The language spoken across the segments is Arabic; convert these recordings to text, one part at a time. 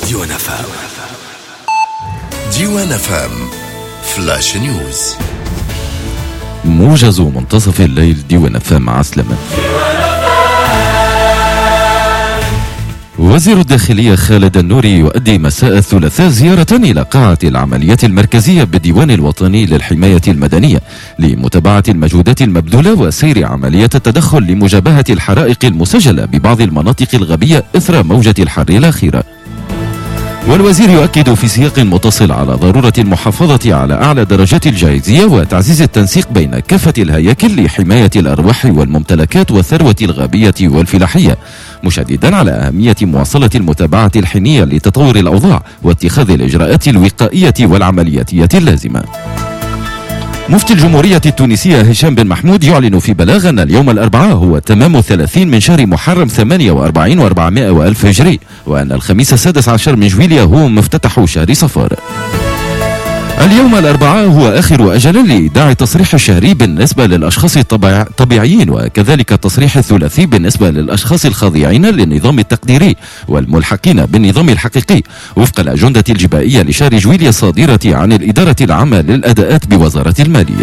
ديوان FM. ديوان FM فلاش نيوز. موجز منتصف الليل. ديوان FM عسلمة. وزير الداخلية خالد النوري يؤدي مساء الثلاثاء زيارة إلى قاعة العمليات المركزية بالديوان الوطني للحماية المدنية لمتابعة المجهودات المبذولة وسير عمليات التدخل لمجابهة الحرائق المسجلة ببعض المناطق الغربية إثر موجة الحر الأخيرة. والوزير يؤكد في سياق متصل على ضرورة المحافظة على أعلى درجات الجاهزية وتعزيز التنسيق بين كافة الهياكل لحماية الأرواح والممتلكات والثروة الغابية والفلاحية، مشددا على أهمية مواصلة المتابعة الحينية لتطور الأوضاع واتخاذ الإجراءات الوقائية والعملياتية اللازمة. مفتي الجمهورية التونسية هشام بن محمود يعلن في بلاغ أن اليوم الأربعاء هو تمام 30 من شهر محرم 48 و400 وألف هجري، وأن الخميس 16 من جويلية هو مفتتح شهر صفار. اليوم الأربعاء هو آخر أجل لإيداع التصريح الشهري بالنسبة للأشخاص الطبيعيين، وكذلك التصريح الثلاثي بالنسبة للأشخاص الخاضعين للنظام التقديري والملحقين بالنظام الحقيقي وفق الأجندة الجبائية لشهر جويلية الصادرة عن الإدارة العامة للأداءات بوزارة المالية.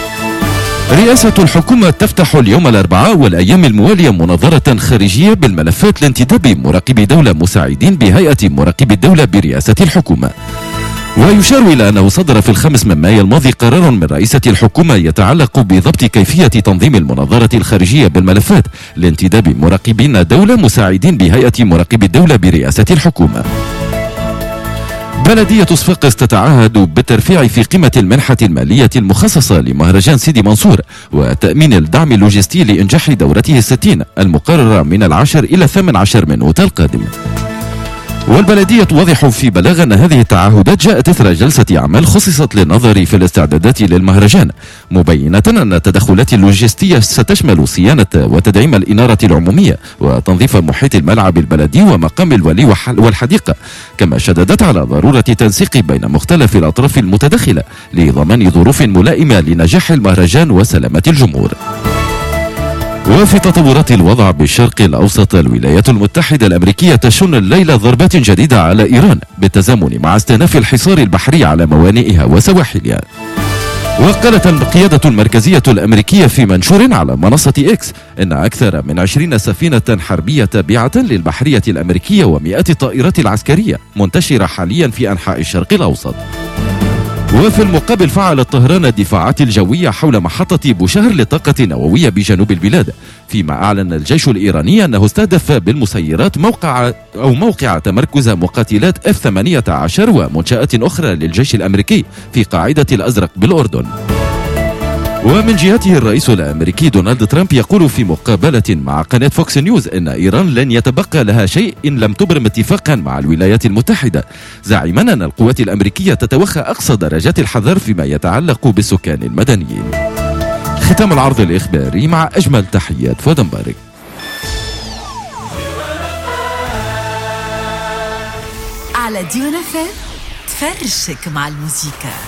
رئاسة الحكومة تفتح اليوم الأربعاء والأيام الموالية مناظرة خارجية بالملفات لانتداب مراقبي دولة مساعدين بهيئة مراقبي الدولة برئاسة الحكومة. ويشار إلى أنه صدر في 5 من مايو الماضي قرار من رئيسة الحكومة يتعلق بضبط كيفية تنظيم المناظرة الخارجية بالملفات لانتداب مراقبين دولة مساعدين بهيئة مراقبي الدولة برئاسة الحكومة. بلدية صفاقس تتعهد بالترفيع في قيمة المنحة المالية المخصصة لمهرجان سيدي منصور وتأمين الدعم اللوجستي لإنجاح دورته 60 المقررة من 10 إلى 18 من أوت القادم. والبلدية توضح في بلاغ أن هذه التعهدات جاءت إثر جلسة أعمال خصصت للنظر في الاستعدادات للمهرجان، مبينة أن التدخلات اللوجستية ستشمل صيانة وتدعيم الإنارة العمومية وتنظيف محيط الملعب البلدي ومقام الولي والحديقة، كما شددت على ضرورة تنسيق بين مختلف الأطراف المتدخلة لضمان ظروف ملائمة لنجاح المهرجان وسلامة الجمهور. وفي تطورات الوضع بالشرق الأوسط، الولايات المتحدة الأمريكية تشن الليلة ضربات جديدة على إيران بالتزامن مع استئناف الحصار البحري على موانئها وسواحلها. وقالت القيادة المركزية الأمريكية في منشور على منصة إكس إن أكثر من 20 سفينة حربية تابعة للبحرية الأمريكية ومئات الطائرات العسكرية منتشرة حاليا في أنحاء الشرق الأوسط. وفي المقابل فعلت طهران الدفاعات الجوية حول محطة بوشهر للطاقة النووية بجنوب البلاد، فيما أعلن الجيش الإيراني أنه استهدف بالمسيرات موقع تمركز مقاتلات F-18 ومنشآت أخرى للجيش الأمريكي في قاعدة الأزرق بالأردن. ومن جهته الرئيس الأمريكي دونالد ترامب يقول في مقابلة مع قناة فوكس نيوز إن إيران لن يتبقى لها شيء إن لم تبرم اتفاقا مع الولايات المتحدة، زاعما أن القوات الأمريكية تتوخى أقصى درجات الحذر فيما يتعلق بالسكان المدنيين. ختام العرض الإخباري مع أجمل تحيات فؤاد مبارك. على ديوان FM تفرشك مع الموسيقى.